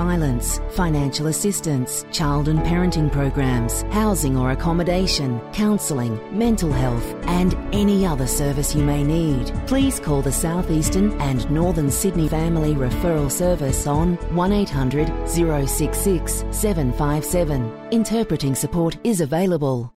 violence, financial assistance, child and parenting programs, housing or accommodation, counselling, mental health, and any other service you may need. Please call the South Eastern and Northern Sydney Family Referral Service on 1800 066 757. Interpreting support is available.